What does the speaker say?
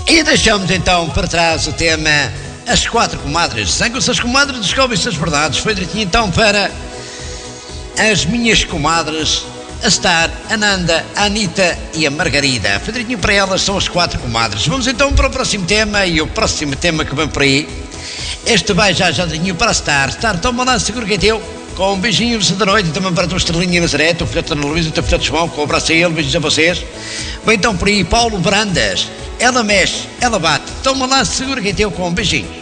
E deixamos então para trás o tema As Quatro Comadres. Zangam-se as comadres, descobrem-se as verdades. Foi direitinho então para as minhas comadres, a Star, a Nanda, a Anitta e a Margarida. Foi direitinho para elas, são as quatro comadres. Vamos então para o próximo tema, e o próximo tema que vem por aí. Este vai já direitinho para a Star. Star, toma lá, seguro que é teu. Com beijinhos da noite, e também para a tua estrelinha Nazaré, o teu filhote Ana Luísa, o teu filhote João, com um abraço a ele, beijos a vocês. Vem então por aí, Paulo Brandas. Ela mexe, ela bate. Toma lá, segura que é teu, com beijinhos.